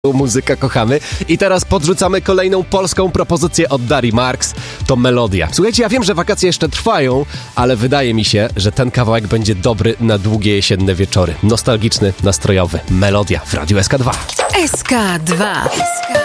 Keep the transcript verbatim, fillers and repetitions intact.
Muzyka kochamy. I teraz podrzucamy kolejną polską propozycję od Darii Marks. To Melodia. Słuchajcie, ja wiem, że wakacje jeszcze trwają, ale wydaje mi się, że ten kawałek będzie dobry na długie jesienne wieczory. Nostalgiczny, nastrojowy. Melodia w Radiu S K dwa. S K dwa.